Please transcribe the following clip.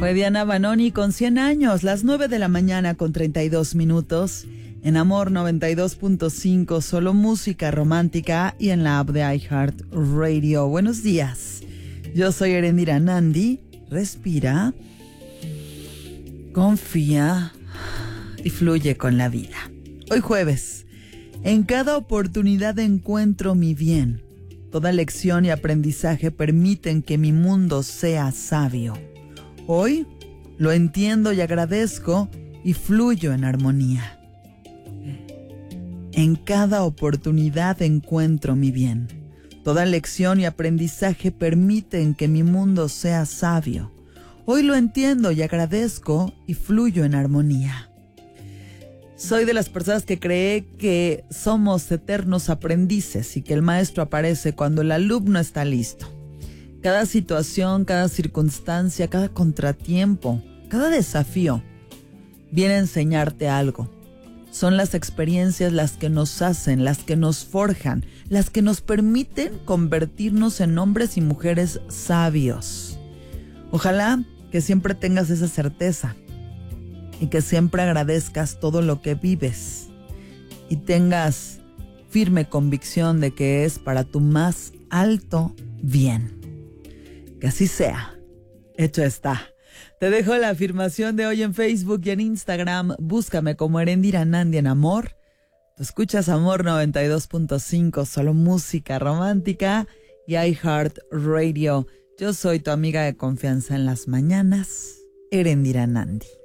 Fue Diana Banoni con 100 años, las 9 de la mañana con 32 minutos. En Amor 92.5, solo música romántica y en la app de iHeart Radio. Buenos días. Yo soy Erendira Nandi. Respira, confía y fluye con la vida. Hoy jueves, en cada oportunidad encuentro mi bien. Toda lección y aprendizaje permiten que mi mundo sea sabio. Hoy lo entiendo y agradezco y fluyo en armonía. En cada oportunidad encuentro mi bien. Toda lección y aprendizaje permiten que mi mundo sea sabio. Hoy lo entiendo y agradezco y fluyo en armonía. Soy de las personas que cree que somos eternos aprendices y que el maestro aparece cuando el alumno está listo. Cada situación, cada circunstancia, cada contratiempo, cada desafío viene a enseñarte algo. Son las experiencias las que nos hacen, las que nos forjan, las que nos permiten convertirnos en hombres y mujeres sabios. Ojalá que siempre tengas esa certeza y que siempre agradezcas todo lo que vives y tengas firme convicción de que es para tu más alto bien. Que así sea. Hecho está. Te dejo la afirmación de hoy en Facebook y en Instagram. Búscame como Erendira Nandi en Amor. Tú escuchas Amor 92.5, solo música romántica y iHeart Radio. Yo soy tu amiga de confianza en las mañanas, Erendira Nandi.